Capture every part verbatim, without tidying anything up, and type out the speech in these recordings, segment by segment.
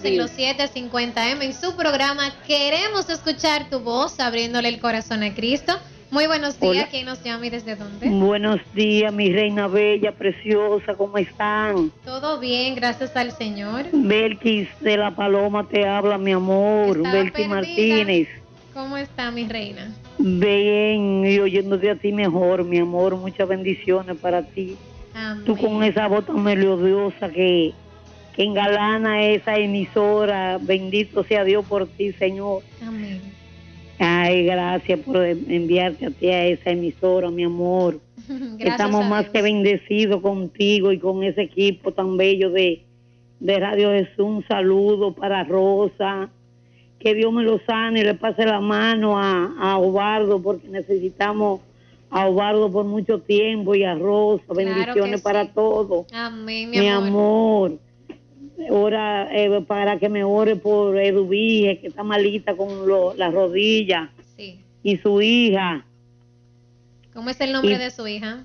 en los siete cincuenta eme en su programa Queremos Escuchar Tu Voz, abriéndole el corazón a Cristo. Muy buenos días. Hola. ¿Quién nos llama y desde dónde? Buenos días, mi reina bella, preciosa, ¿cómo están? Todo bien, gracias al Señor. Belkis de la Paloma te habla, mi amor. Estaba Belkis perdida. Martínez. ¿Cómo está, mi reina? Bien, y oyéndote a ti mejor, mi amor. Muchas bendiciones para ti. Amén. Tú con esa voz tan melodiosa que, que engalana esa emisora. Bendito sea Dios por ti, Señor. Amén. Ay, gracias por enviarte a ti a esa emisora, mi amor. Gracias. Estamos a más Dios. que bendecidos contigo y con ese equipo tan bello de, de Radio Jesús. Un saludo para Rosa. Que Dios me lo sane y le pase la mano a, a Obardo, porque necesitamos a Obardo por mucho tiempo, y a Rosa. Claro Bendiciones que para sí. todos. Amén, mi, Mi amor. amor. Ora, eh, para que me ore por Eduvige, que está malita con lo, la rodilla, Sí. y su hija. ¿Cómo es el nombre Y- de su hija?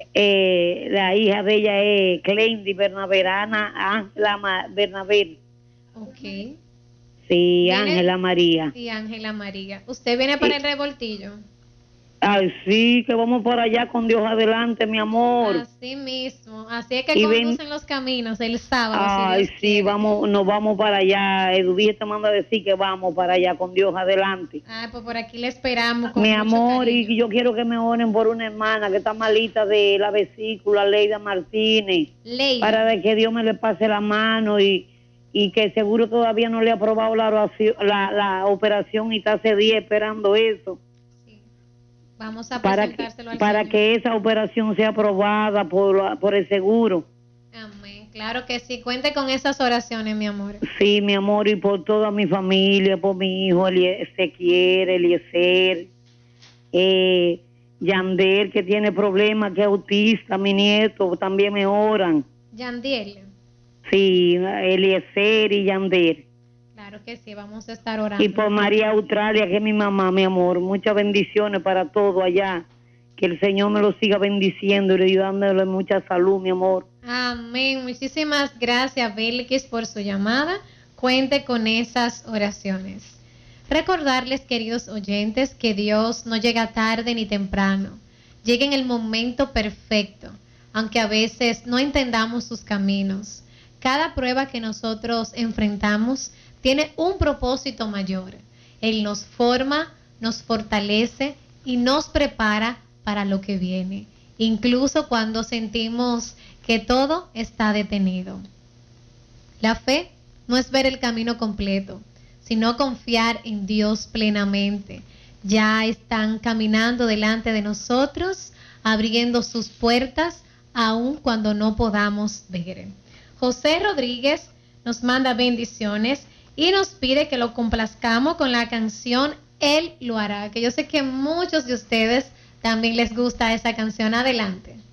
Eh, la hija de ella es Clendy Bernaverana Ángela Ma- Bernabé. Ok. Sí, Viene- Ángela María. Y Ángela María. ¿Usted viene para el revoltillo? Ay, sí, que vamos por allá con Dios adelante, mi amor. Así mismo. Así es que Y ven- conducen los caminos el sábado, Ay, si Dios sí, quiere. vamos, nos vamos para allá. Eduvige te manda a decir que vamos para allá con Dios adelante. Ah, pues por aquí le esperamos con Mi mucho amor, cariño. y yo quiero que me oren por una hermana que está malita de la vesícula, Leida Martínez, Leida. para de que Dios me le pase la mano, y, y que seguro todavía no le ha aprobado la, oración, la, la operación, y está hace días esperando eso, Sí. Vamos a para que, presentárselo al para Señor. que esa operación sea aprobada por, por el seguro. Amén. Claro que sí. Cuente con esas oraciones, mi amor. Sí, mi amor, y por toda mi familia, por mi hijo Elie- Ezequiel, Eliezer, eh, Yander, que tiene problemas, que es autista, mi nieto, también me oran. Yandiel. Sí, Eliezer y Yander. Claro que sí. Vamos a estar orando. Y por María Australia, que es mi mamá, mi amor. Muchas bendiciones para todo allá. Que el Señor me lo siga bendiciendo y dándole mucha salud, mi amor. Amén. Muchísimas gracias, Belkis, por su llamada. Cuente con esas oraciones. Recordarles, queridos oyentes, que Dios no llega tarde ni temprano. Llega en el momento perfecto, aunque a veces no entendamos sus caminos. Cada prueba que nosotros enfrentamos tiene un propósito mayor. Él nos forma, nos fortalece y nos prepara para lo que viene, incluso cuando sentimos que todo está detenido. La fe no es ver el camino completo, sino confiar en Dios plenamente. Ya están caminando delante de nosotros, abriendo sus puertas, aun cuando no podamos ver. José Rodríguez nos manda bendiciones y nos pide que lo complazcamos con la canción Él lo hará, que yo sé que muchos de ustedes también les gusta esa canción. Adelante.